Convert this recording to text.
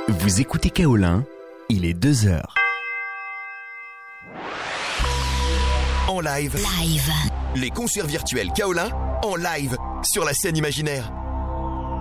Vous écoutez Kaolin, il est 2h. En live. Les concerts virtuels Kaolin en live sur la scène imaginaire.